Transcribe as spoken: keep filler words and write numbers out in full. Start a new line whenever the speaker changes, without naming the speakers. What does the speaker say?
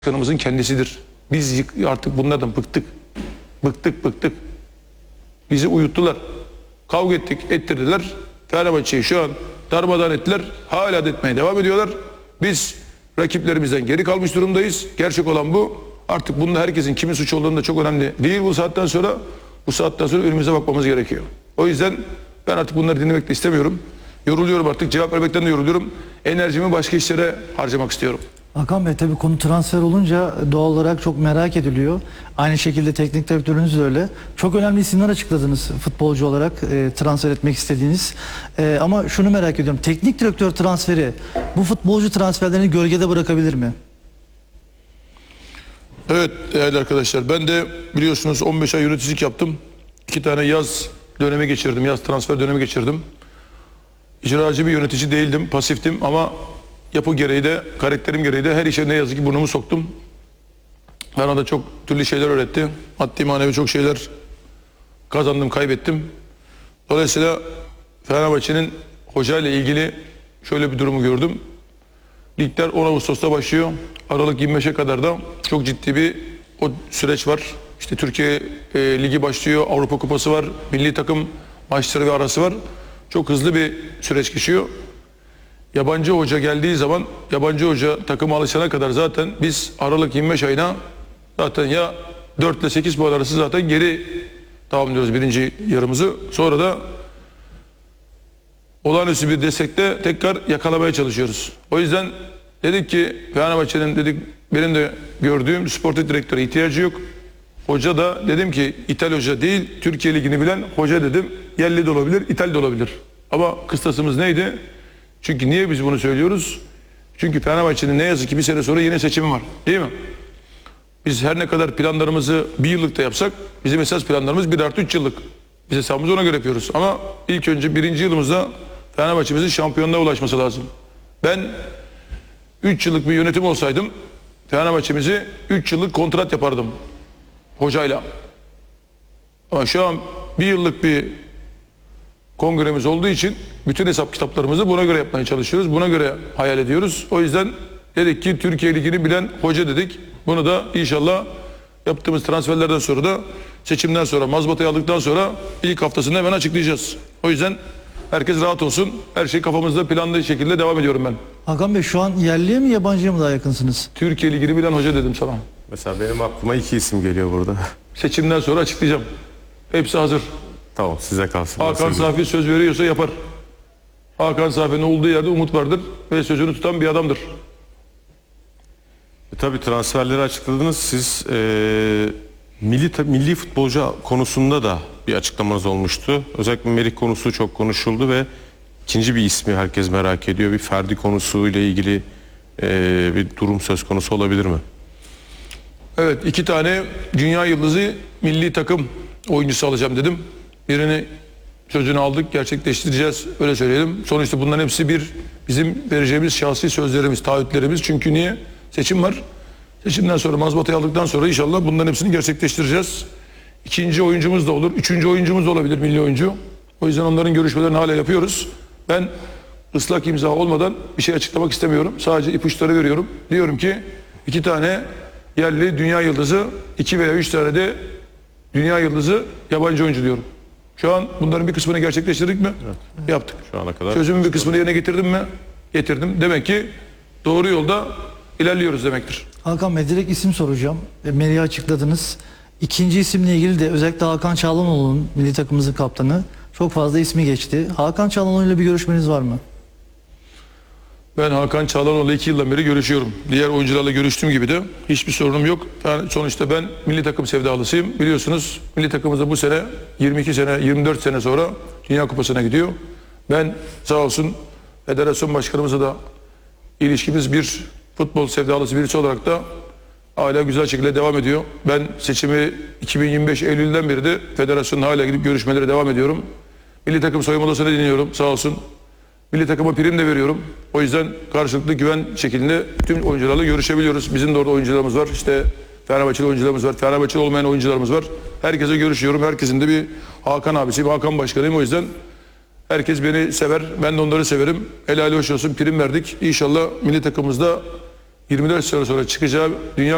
Başkanımızın kendisidir. Biz artık bunlardan bıktık. Bıktık bıktık. Bizi uyuttular. Kavga ettik, ettirdiler. Fenerbahçe'yi şu an darmadağın ettiler. Hala da etmeye devam ediyorlar. Biz rakiplerimizden geri kalmış durumdayız. Gerçek olan bu. Artık bunda herkesin kimin suç olduğunu da çok önemli değil bu saatten sonra. Bu saatten sonra önümüze bakmamız gerekiyor. O yüzden ben artık bunları dinlemek de istemiyorum. Yoruluyorum artık. Cevap vermekten de yoruluyorum. Enerjimi başka işlere harcamak istiyorum.
Hakan Bey, tabii konu transfer olunca doğal olarak çok merak ediliyor. Aynı şekilde teknik direktörünüz de öyle. Çok önemli isimler açıkladınız futbolcu olarak e, transfer etmek istediğiniz. E, ama şunu merak ediyorum. Teknik direktör transferi bu futbolcu transferlerini gölgede bırakabilir mi?
Evet değerli arkadaşlar, ben de biliyorsunuz on beş ay yöneticilik yaptım. İki tane yaz dönemi geçirdim. Yaz transfer dönemi geçirdim. İcracı bir yönetici değildim. Pasiftim ama yapı gereği de, karakterim gereği de her işe ne yazık ki burnumu soktum. Bana da çok türlü şeyler öğretti. Maddi manevi çok şeyler kazandım, kaybettim. Dolayısıyla Fenerbahçe'nin hoca ile ilgili şöyle bir durumu gördüm. Ligler on Ağustos'ta başlıyor. Aralık yirmi beşe kadar da çok ciddi bir o süreç var. İşte Türkiye e, Ligi başlıyor, Avrupa Kupası var, milli takım maçları ve arası var. Çok hızlı bir süreç geçiyor. Yabancı hoca geldiği zaman, yabancı hoca takıma alışana kadar zaten biz Aralık yirmi beş ayına zaten ya dört ile sekiz puan arası zaten geri tamamlıyoruz birinci yarımızı. Sonra da olağanüstü bir destekte tekrar yakalamaya çalışıyoruz. O yüzden dedik ki Fenerbahçe'nin dedik benim de gördüğüm sportif direktöre ihtiyacı yok. Hoca da dedim ki İtalya hoca değil, Türkiye Ligi'ni bilen hoca dedim. Yerli de olabilir, İtalya da olabilir. Ama kıstasımız neydi? Çünkü niye biz bunu söylüyoruz? Çünkü Fenerbahçe'nin ne yazık ki bir sene sonra yine seçimi var. Değil mi? Biz her ne kadar planlarımızı bir yıllıkta yapsak bizim esas planlarımız bir artı üç yıllık. Biz hesabımızı ona göre yapıyoruz. Ama ilk önce birinci yılımızda Fenerbahçe'mizin şampiyonluğa ulaşması lazım. Ben üç yıllık bir yönetim olsaydım Fenerbahçe'mizi üç yıllık kontrat yapardım hocayla. Ama şu an bir yıllık bir kongremiz olduğu için bütün hesap kitaplarımızı buna göre yapmaya çalışıyoruz. Buna göre hayal ediyoruz. O yüzden dedik ki Türkiye Ligi'ni bilen hoca dedik. Bunu da inşallah yaptığımız transferlerden sonra da seçimden sonra, mazbatayı aldıktan sonra ilk haftasında hemen açıklayacağız. O yüzden herkes rahat olsun. Her şey kafamızda planlı şekilde devam ediyorum ben.
Hakan Bey, şu an yerliye mi yabancıya mı daha yakınsınız?
Türkiye Ligi'ni bilen hoca dedim sana.
Mesela benim aklıma iki isim geliyor burada.
Seçimden sonra açıklayacağım. Hepsi hazır.
Tamam, size kalsın.
Hakan Safi söz veriyorsa yapar. Hakan Safi'nin olduğu yerde umut vardır ve sözünü tutan bir adamdır.
E, tabii transferleri açıkladınız. Siz e, milli milli futbolcu konusunda da bir açıklamanız olmuştu. Özellikle Merih konusu çok konuşuldu ve ikinci bir ismi herkes merak ediyor. Bir Ferdi konusuyla ilgili e, bir durum söz konusu olabilir mi?
Evet, iki tane dünya yıldızı milli takım oyuncusu alacağım dedim. Birini sözünü aldık, gerçekleştireceğiz, öyle söyleyelim. Sonuçta bunların hepsi bir bizim vereceğimiz şahsi sözlerimiz, taahhütlerimiz. Çünkü niye? Seçim var. Seçimden sonra, mazbatayı aldıktan sonra inşallah bunların hepsini gerçekleştireceğiz. İkinci oyuncumuz da olur, üçüncü oyuncumuz da olabilir, milli oyuncu. O yüzden onların görüşmelerini hala yapıyoruz. Ben ıslak imza olmadan bir şey açıklamak istemiyorum. Sadece ipuçları veriyorum. Diyorum ki iki tane yerli dünya yıldızı, iki veya üç tane de dünya yıldızı yabancı oyuncu diyorum. Şu an bunların bir kısmını gerçekleştirdik mi? Evet. Yaptık.
Şu ana kadar.
Sözümün bir kısmını yerine getirdim mi? Getirdim. Demek ki doğru yolda ilerliyoruz demektir.
Hakan Bey, direkt isim soracağım. E, Merih'i açıkladınız. İkinci isimle ilgili de özellikle Hakan Çalhanoğlu'nun, milli takımımızın kaptanı, çok fazla ismi geçti. Hakan Çalhanoğlu'yla bir görüşmeniz var mı?
Ben Hakan Çalhanoğlu'yla iki yıldan beri görüşüyorum. Diğer oyuncularla görüştüğüm gibi de hiçbir sorunum yok. Yani sonuçta ben milli takım sevdalısıyım. Biliyorsunuz milli takımımızda bu sene yirmi iki sene, yirmi dört sene sonra Dünya Kupası'na gidiyor. Ben sağ olsun federasyon başkanımızla da ilişkimiz bir futbol sevdalısı birisi olarak da hala güzel şekilde devam ediyor. Ben seçimi iki bin yirmi beş Eylül'den beri de federasyonla hala gidip görüşmelere devam ediyorum. Milli takım soyunma odasına dinliyorum sağ olsun. Milli takıma prim de veriyorum. O yüzden karşılıklı güven şeklinde tüm oyuncularla görüşebiliyoruz. Bizim de orada oyuncularımız var. İşte Fenerbahçeli oyuncularımız var. Fenerbahçeli olmayan oyuncularımız var. Herkese görüşüyorum. Herkesin de bir Hakan abisiyim, Hakan başkanıyım. O yüzden herkes beni sever. Ben de onları severim. Helali hoş olsun. Prim verdik. İnşallah milli takımımızda yirmi dört sene sonra çıkacağı dünya